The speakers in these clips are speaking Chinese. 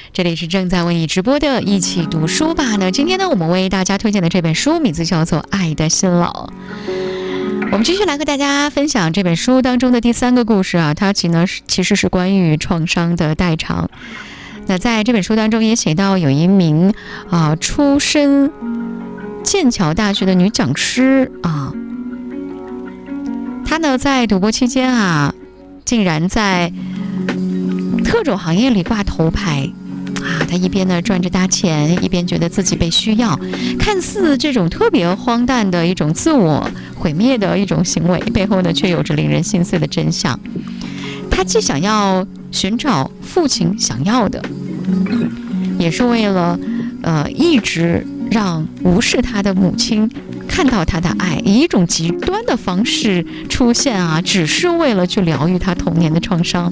这里是正在为你直播的一起读书吧呢。今天呢，我们为大家推荐的这本书名字叫做《爱的辛劳》。我们继续来和大家分享这本书当中的第3个故事啊，它其实是关于创伤的代偿。那在这本书当中也写到，有一名出身剑桥大学的女讲师啊，她呢在读博期间啊，竟然在特种行业里挂头牌啊！她一边呢赚着大钱，一边觉得自己被需要，看似这种特别荒诞的一种自我毁灭的一种行为，背后呢却有着令人心碎的真相。她既想要寻找父亲想要的，也是为了一直让无视她的母亲看到她的爱，以一种极端的方式出现啊，只是为了去疗愈她童年的创伤。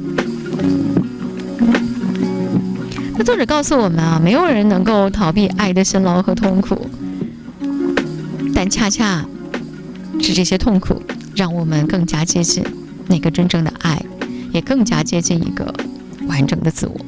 那作者告诉我们啊，没有人能够逃避爱的辛劳和痛苦，但恰恰是这些痛苦让我们更加接近那个真正的爱，也更加接近一个完整的自我。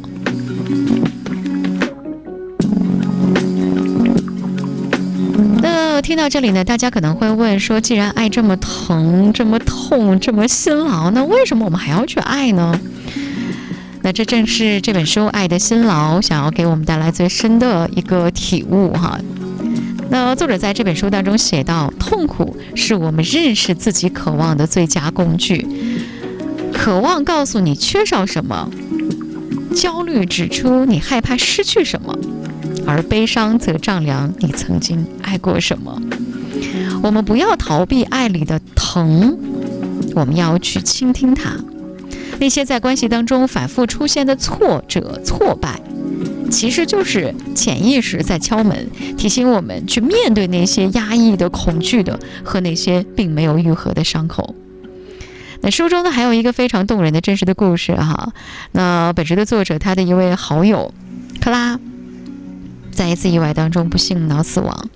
那听到这里呢，大家可能会问说，既然爱这么疼、这么痛、这么辛劳，那为什么我们还要去爱呢？那这正是这本书《爱的辛劳》想要给我们带来最深的一个体悟哈。那作者在这本书当中写到，痛苦是我们认识自己渴望的最佳工具。渴望告诉你缺少什么，焦虑指出你害怕失去什么，而悲伤则丈量你曾经爱过什么。我们不要逃避爱里的疼，我们要去倾听它。那些在关系当中反复出现的挫折、挫败，其实就是潜意识在敲门，提醒我们去面对那些压抑的、恐惧的和那些并没有愈合的伤口。那书中呢还有一个非常动人的真实的故事哈。那本书的作者他的一位好友克拉，在一次意外当中不幸脑死亡。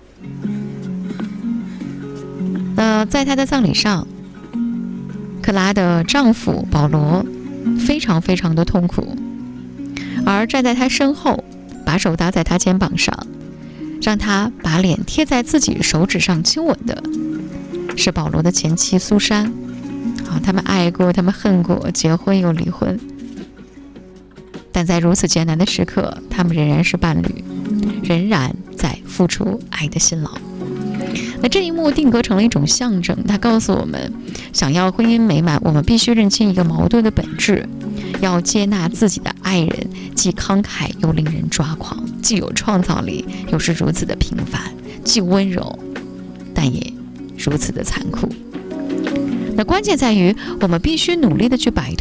在他的葬礼上，克拉的丈夫保罗非常非常的痛苦，而站在他身后，把手搭在他肩膀上，让他把脸贴在自己手指上亲吻的，是保罗的前妻苏珊。他们爱过，他们恨过，结婚又离婚，但在如此艰难的时刻，他们仍然是伴侣，仍然在付出爱的辛劳。那这一幕定格成了一种象征，它告诉我们，想要婚姻美满，我们必须认清一个矛盾的本质，要接纳自己的爱人，既慷慨又令人抓狂，既有创造力又是如此的平凡，既温柔但也如此的残酷。那关键在于，我们必须努力的去摆